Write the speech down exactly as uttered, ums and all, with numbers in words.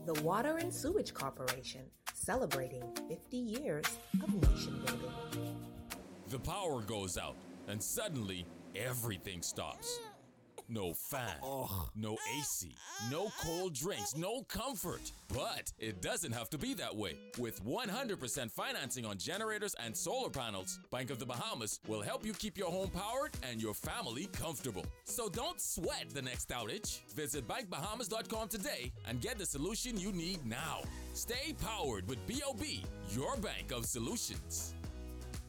The Water and Sewage Corporation, celebrating fifty years of nation building. The power goes out, and suddenly, everything stops. No fan, no A C, no cold drinks, no comfort. But it doesn't have to be that way. With one hundred percent financing on generators and solar panels, Bank of the Bahamas will help you keep your home powered and your family comfortable. So don't sweat the next outage. Visit bank bahamas dot com today and get the solution you need now. Stay powered with B O B, your bank of solutions.